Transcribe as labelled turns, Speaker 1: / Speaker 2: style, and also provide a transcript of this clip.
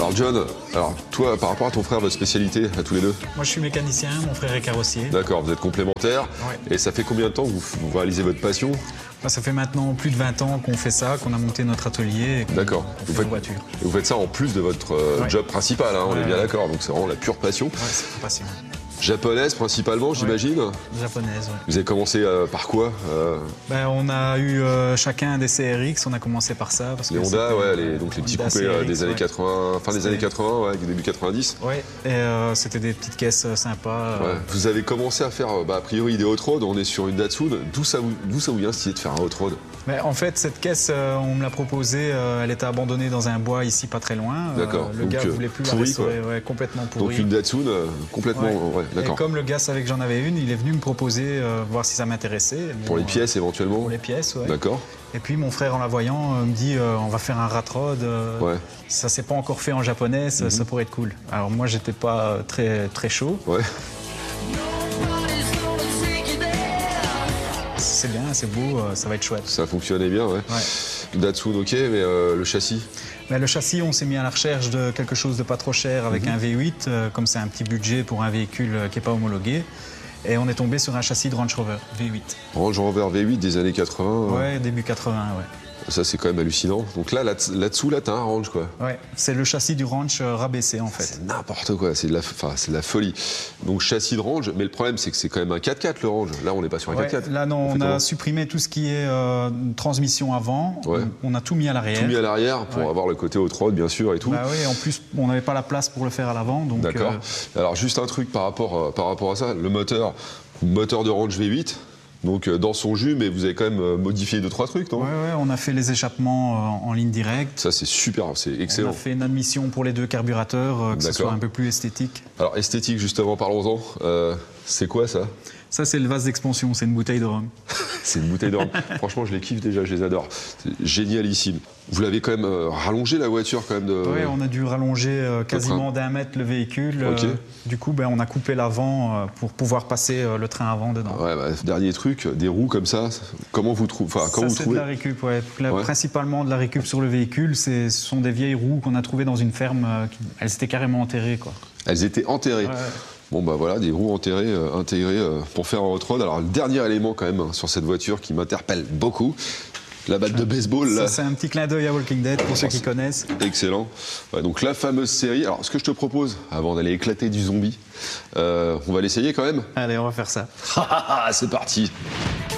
Speaker 1: Alors John, toi par rapport à ton frère, votre spécialité à tous les deux?
Speaker 2: Moi je suis mécanicien, mon frère est carrossier.
Speaker 1: D'accord, vous êtes complémentaires.
Speaker 2: Ouais.
Speaker 1: Et ça fait combien de temps que vous réalisez votre passion?
Speaker 2: Ça fait maintenant plus de 20 ans qu'on fait ça, qu'on a monté notre atelier.
Speaker 1: D'accord. Vous faites ça en plus de votre job principal, hein, on est bien d'accord. Donc c'est vraiment la pure passion.
Speaker 2: Ouais, c'est pure passion.
Speaker 1: Japonaise principalement, j'imagine.
Speaker 2: Japonaise, ouais.
Speaker 1: Vous avez commencé par quoi?
Speaker 2: On a eu chacun des CRX, on a commencé par ça. Parce
Speaker 1: les
Speaker 2: que
Speaker 1: Honda, donc les petits coupés
Speaker 2: CRX,
Speaker 1: des années 80, fin des années 80, début 90.
Speaker 2: Ouais, et c'était des petites caisses sympas.
Speaker 1: Vous avez commencé à faire, a priori, des hot-road, on est sur une Datsun. D'où ça vous vient cette idée de faire un hot-road?
Speaker 2: En fait, cette caisse, on me l'a proposée, elle était abandonnée dans un bois ici, pas très loin.
Speaker 1: D'accord.
Speaker 2: Le gars ne voulait plus la restaurer, complètement pourrie.
Speaker 1: Donc une Datsun complètement, d'accord.
Speaker 2: Et comme le gars savait que j'en avais une, il est venu me proposer, voir si ça m'intéressait.
Speaker 1: Pour les pièces éventuellement?
Speaker 2: Pour les pièces, ouais.
Speaker 1: D'accord.
Speaker 2: Et puis mon frère, en la voyant, me dit on va faire un rat rod. Ça s'est pas encore fait en japonais, ça pourrait être cool. Alors moi, j'étais pas très chaud.
Speaker 1: Ouais.
Speaker 2: C'est bien, c'est beau, ça va être chouette.
Speaker 1: Ça fonctionnait bien, ouais. Datsun, ok, mais le châssis?
Speaker 2: Le châssis, on s'est mis à la recherche de quelque chose de pas trop cher avec un V8, comme c'est un petit budget pour un véhicule qui n'est pas homologué. Et on est tombé sur un châssis de Range Rover V8.
Speaker 1: Range Rover V8 des années 80?
Speaker 2: Ouais, début 80, ouais.
Speaker 1: Ça, c'est quand même hallucinant. Donc là-dessous, t'as un Range, quoi.
Speaker 2: Ouais, c'est le châssis du Range rabaissé, en fait.
Speaker 1: C'est n'importe quoi, c'est de la folie. Donc châssis de Range, mais le problème, c'est que c'est quand même un 4x4, le Range. Là, on n'est pas sur un 4x4.
Speaker 2: Là, non, on a supprimé tout ce qui est transmission avant.
Speaker 1: Ouais.
Speaker 2: On a tout mis à l'arrière.
Speaker 1: Tout mis à l'arrière pour avoir le côté hot-rod, bien sûr, et tout.
Speaker 2: Oui, en plus, on n'avait pas la place pour le faire à l'avant.
Speaker 1: D'accord. Alors, juste un truc par rapport à ça. Le moteur de Range V8, donc dans son jus, mais vous avez quand même modifié 2-3 trucs, non?
Speaker 2: Oui, on a fait les échappements en ligne directe.
Speaker 1: Ça, c'est super, c'est excellent.
Speaker 2: On a fait une admission pour les deux carburateurs, que ce soit un peu plus esthétique.
Speaker 1: Alors, esthétique, justement, parlons-en. C'est quoi, ça?
Speaker 2: Ça, c'est le vase d'expansion, c'est une bouteille de rhum.
Speaker 1: C'est une bouteille de rhum. Franchement, je les kiffe déjà, je les adore. C'est génialissime. Vous l'avez quand même rallongé, la voiture, quand même
Speaker 2: Oui, on a dû rallonger quasiment d'1 mètre le véhicule. Du coup, on a coupé l'avant pour pouvoir passer le train avant dedans.
Speaker 1: Ouais, dernier truc, des roues comme ça, comment vous trouvez?
Speaker 2: C'est de la récup, principalement de la récup sur le véhicule. Ce sont des vieilles roues qu'on a trouvées dans une ferme. Elles étaient carrément enterrées, quoi.
Speaker 1: Elles étaient enterrées.
Speaker 2: Ouais.
Speaker 1: Bon voilà, des roues intégrées pour faire un hot-rod. Alors le dernier élément quand même sur cette voiture qui m'interpelle beaucoup, la batte de baseball.
Speaker 2: Ça, c'est un petit clin d'œil à Walking Dead pour ceux qui connaissent.
Speaker 1: Excellent. Donc la fameuse série. Alors ce que je te propose, avant d'aller éclater du zombie, on va l'essayer quand même.
Speaker 2: Allez, on va faire ça.
Speaker 1: C'est parti.